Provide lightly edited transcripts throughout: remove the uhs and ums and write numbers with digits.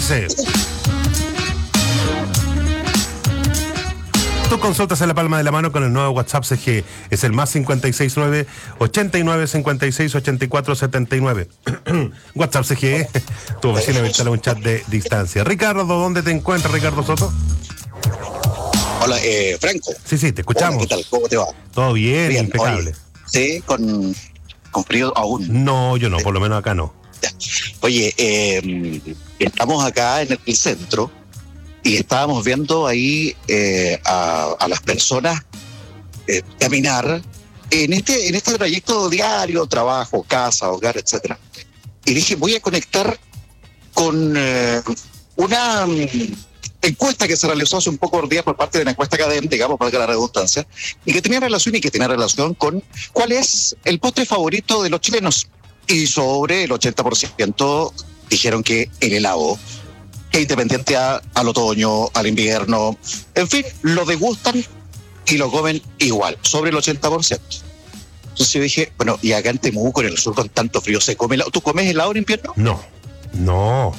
dice. Tus consultas en la palma de la mano con el nuevo WhatsApp CG. Es el más 569-8956-8479. WhatsApp CG. Tu oficina virtual es un chat de distancia. Ricardo, ¿dónde te encuentras, Ricardo Soto? Hola, Franco. Sí, te escuchamos. Hola, ¿qué tal? ¿Cómo te va? Todo bien, impecable. Oye, sí, con frío aún. No, yo no, por lo menos acá no. Oye, estamos acá en el centro y estábamos viendo ahí a las personas caminar en este trayecto diario, trabajo, casa, hogar, etcétera. Y dije, voy a conectar con una encuesta que se realizó hace un poco de días por parte de la encuesta Academ, digamos, para que la redundancia, y que tenía relación con cuál es el postre favorito de los chilenos. Y sobre el 80% dijeron que el helado, que independiente al otoño, al invierno, en fin, lo degustan y lo comen igual, sobre el 80%. Entonces yo dije, bueno, y acá en Temuco, en el sur, con tanto frío, ¿se come helado? ¿Tú comes helado en invierno? No. No,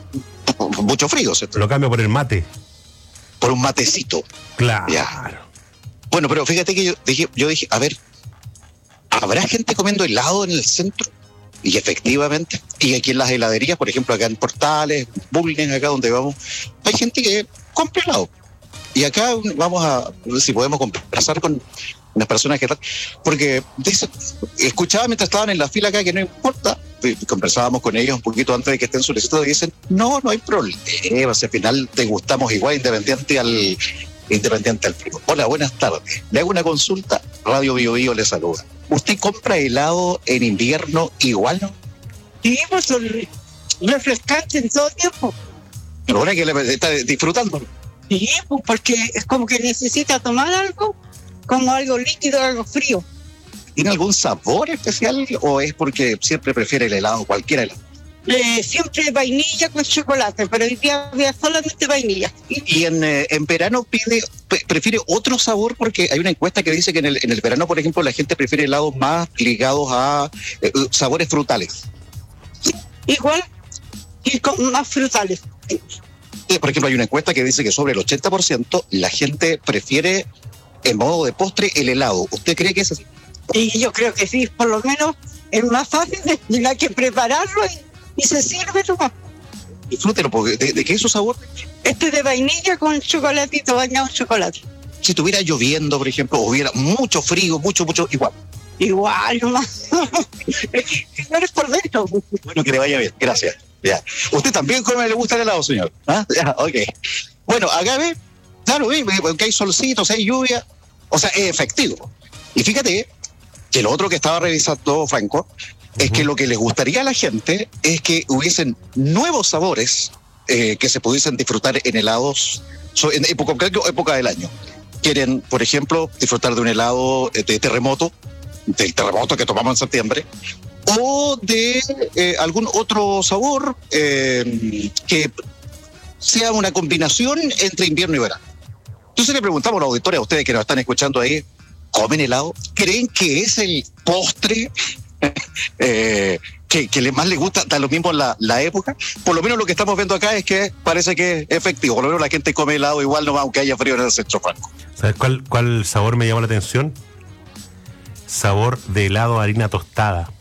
mucho frío, ¿cierto? Lo cambio por el mate. Por un matecito. Claro. Ya. Bueno, pero fíjate que yo dije, a ver, ¿habrá gente comiendo helado en el centro? Y efectivamente, y aquí en las heladerías, por ejemplo, acá en Portales, Bulnes, acá donde vamos, hay gente que compra helado. Y acá vamos a ver si podemos conversar con unas personas que... Porque escuchaba mientras estaban en la fila acá que no importa, conversábamos con ellos un poquito antes de que estén solicitados y dicen, no hay problema, al final te gustamos igual independiente al frío. Hola, buenas tardes. Le hago una consulta, Radio Bio Bio le saluda. ¿Usted compra helado en invierno igual, no? Sí, pues son refrescantes en todo tiempo. Pero ahora que le está disfrutando. Sí, pues porque es como que necesita tomar algo, como algo líquido, algo frío. ¿Tiene algún sabor especial o es porque siempre prefiere el helado, cualquier helado? Siempre vainilla con chocolate, pero hoy día había solamente vainilla. Y en verano prefiere otro sabor, porque hay una encuesta que dice que en el verano, por ejemplo, la gente prefiere helados más ligados a sabores frutales. Sí, igual y con más frutales. Por ejemplo, hay una encuesta que dice que sobre el 80% la gente prefiere en modo de postre el helado. ¿Usted cree que es así? Y yo creo que sí, por lo menos es más fácil de hay que prepararlo y se sirve nomás. Disfrútelo, porque ¿de qué es su sabor? De vainilla con chocolatito bañado en chocolate. Si estuviera lloviendo, por ejemplo, o hubiera mucho frío, mucho, igual. Igual nomás. No eres por dentro. Bueno, que le vaya bien, gracias. Ya. ¿Usted también le gusta el helado, señor? ¿Ah? Ya, ok. Bueno, acá ve, claro, que hay solcitos, hay lluvia, o sea, es efectivo. Y fíjate que lo otro que estaba revisando, Franco, es que lo que les gustaría a la gente es que hubiesen nuevos sabores que se pudiesen disfrutar en helados en época del año. Quieren, por ejemplo, disfrutar de un helado de terremoto, del terremoto que tomamos en septiembre, o de algún otro sabor que sea una combinación entre invierno y verano. Entonces le preguntamos a los auditores, a ustedes que nos están escuchando ahí, ¿comen helado? ¿Creen que es el postre que más les gusta? Da lo mismo la época. Por lo menos lo que estamos viendo acá es que parece que es efectivo. Por lo menos la gente come helado igual, no, aunque haya frío en el centro, Franco. ¿Sabes cuál sabor me llama la atención? Sabor de helado de harina tostada.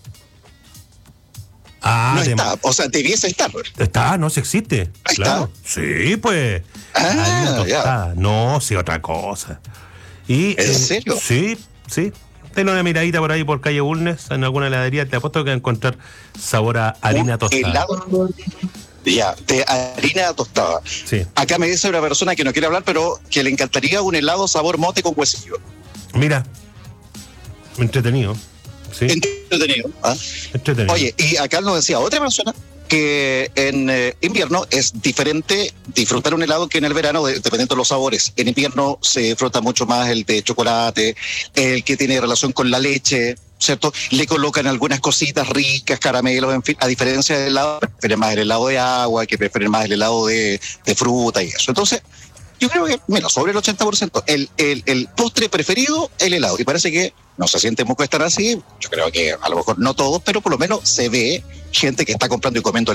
No está, o sea, debiese estar. Está, no, si existe. Ahí claro. Está. Sí, pues. Harina tostada. Ya. No, sí, otra cosa. Y, ¿en serio? Sí. Tenle una miradita por ahí por calle Bulnes, en alguna heladería, te apuesto que va a encontrar sabor a harina tostada. Helado de harina tostada. Sí. Acá me dice una persona que no quiere hablar, pero que le encantaría un helado sabor mote con huesillo. Mira, entretenido. Sí. Entretenido. ¿Ah? Entretenido. Oye, y acá nos decía otra persona que en invierno es diferente disfrutar un helado que en el verano, dependiendo de los sabores. En invierno se disfruta mucho más el de chocolate, el que tiene relación con la leche, ¿cierto? Le colocan algunas cositas ricas, caramelos, en fin, a diferencia del helado, prefieren más el helado de agua, que prefieren más el helado de fruta y eso. Entonces, yo creo que, mira, sobre el 80%, el postre preferido, el helado. Y parece que no se siente mucho estar así. Yo creo que a lo mejor no todos, pero por lo menos se ve gente que está comprando y comiendo